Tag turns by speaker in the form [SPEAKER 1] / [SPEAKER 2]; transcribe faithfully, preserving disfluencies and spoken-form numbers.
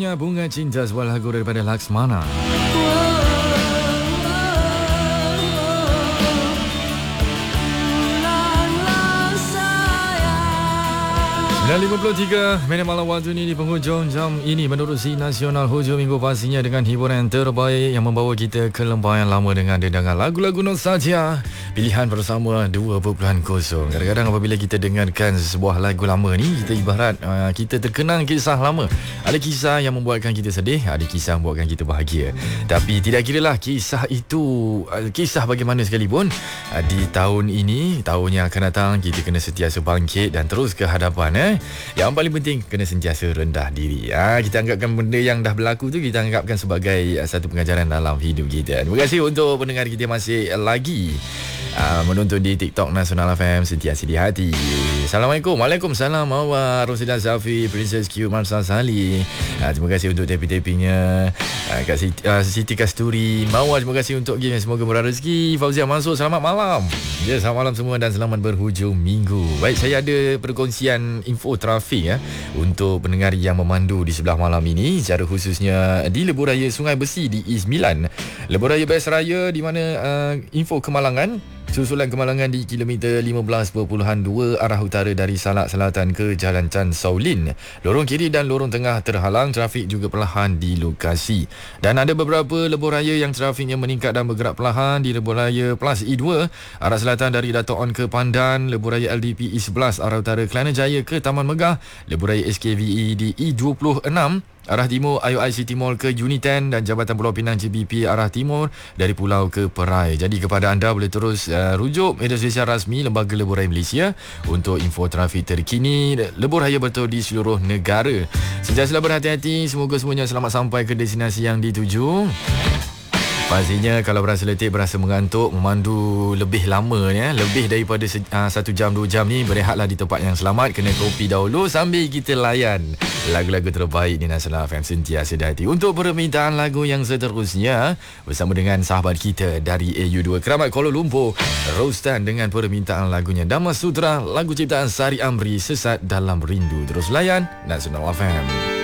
[SPEAKER 1] lagunya Bunga Cinta, sebuah lagu daripada Laksmana. sembilan lima puluh tiga minit malam waktu ini di penghujung jam ini menerusi Nasional Hujung Minggu, pastinya dengan hiburan terbaik yang membawa kita ke lembah yang lama dengan dendangan lagu-lagu nostalgia pilihan bersama dua titik kosong. Kadang-kadang apabila kita dengarkan sebuah lagu lama ni, kita ibarat uh, kita terkenang kisah lama. Ada kisah yang membuatkan kita sedih, ada kisah yang membuatkan kita bahagia. Tapi tidak kiralah kisah itu uh, kisah bagaimana sekalipun, uh, di tahun ini, tahun yang akan datang, kita kena sentiasa bangkit dan terus ke hadapan. eh Yang paling penting, kena sentiasa rendah diri. ha, Kita anggapkan benda yang dah berlaku tu, kita anggapkan sebagai uh, satu pengajaran dalam hidup kita. Terima kasih untuk pendengar kita masih lagi uh, menonton di TikTok Nasional F M, sentiasa di hati. Assalamualaikum. Waalaikumsalam. Mawar, Rosidah Safi, Princess Q, Marsa Sali. uh, Terima kasih untuk tepi-tepinya. uh, Kak Siti, uh, Siti Kasturi. Mawar, terima kasih untuk game. Semoga murah rezeki. Fauzia Mansur, selamat malam. Ya, selamat malam semua dan selamat berhujung minggu. Baik, saya ada perkongsian info trafik ya untuk pendengar yang memandu di sebelah malam ini, secara khususnya di Lebuhraya Sungai Besi di E sembilan, Lebuhraya Best Raya, di mana uh, info kemalangan, susulan kemalangan di kilometer lima belas perpuluhan dua arah utara dari Salak Selatan ke Jalan Chan Saulin. Lorong kiri dan lorong tengah terhalang, trafik juga perlahan di lokasi. Dan ada beberapa lebuhraya yang trafiknya meningkat dan bergerak perlahan di Lebuhraya Plus E dua arah selatan dari Dato' On ke Pandan, Lebuhraya L D P E sebelas arah utara Kelana Jaya ke Taman Megah, Lebuhraya S K V E di E dua puluh enam arah timur I O I City Mall ke Uniten, dan Jabatan Pulau Pinang J B P arah timur dari Pulau ke Perai. Jadi kepada anda boleh terus uh, rujuk media sosial rasmi Lembaga Lebuhraya Malaysia untuk info trafik terkini lebuhraya betul di seluruh negara. Sentiasalah berhati-hati, semoga semuanya selamat sampai ke destinasi yang dituju. Pastinya kalau berasa letih, berasa mengantuk, memandu lebih lama ya, lebih daripada se- uh, satu jam dua jam ni, berehatlah di tempat yang selamat, kena kopi dahulu sambil kita layan lagu-lagu terbaik di Nasional F M, sentiasa di hati. Untuk permintaan lagu yang seterusnya, bersama dengan sahabat kita dari A U dua Keramat Kuala Lumpur, Rostan, dengan permintaan lagunya Dama Sutra, lagu ciptaan Sari Amri, Sesat Dalam Rindu. Terus layan Nasional F M.